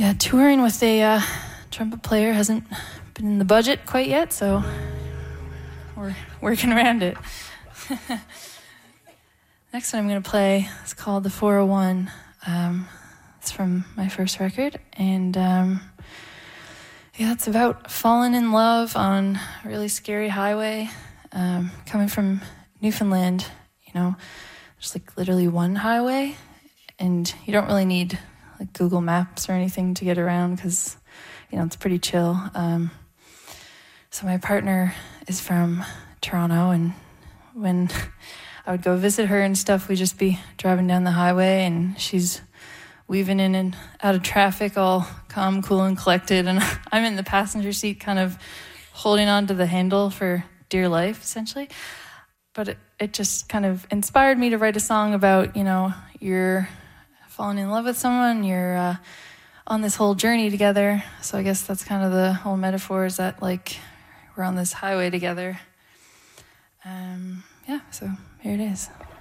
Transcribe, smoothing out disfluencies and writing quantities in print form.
Yeah, touring with a trumpet player hasn't been in the budget quite yet, so we're working around it. Next one I'm going to play is called The 401. It's from my first record, and it's about falling in love on a really scary highway. Coming from Newfoundland, there's like literally one highway, and you don't really need like Google Maps or anything to get around because, it's pretty chill. So my partner is from Toronto, and when I would go visit her and stuff, we'd just be driving down the highway, and she's weaving in and out of traffic all calm, cool, and collected, and I'm in the passenger seat kind of holding on to the handle for dear life, essentially. But it just kind of inspired me to write a song about, you're falling in love with someone, you're on this whole journey together. So I guess that's kind of the whole metaphor, is that like we're on this highway together. So here it is.